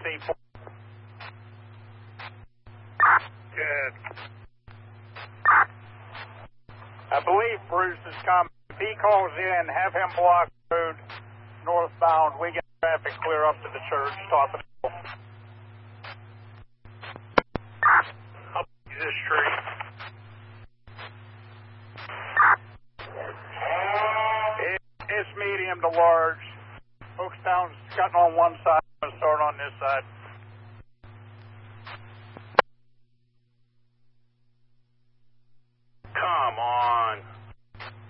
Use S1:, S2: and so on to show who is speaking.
S1: 684. Good. I believe Bruce is coming. If he calls in, have him block the road northbound. We get traffic clear up to the church, top of the hill. Up this street. It's medium to large. Folkestown's cutting on one side, I'm going to start on this side.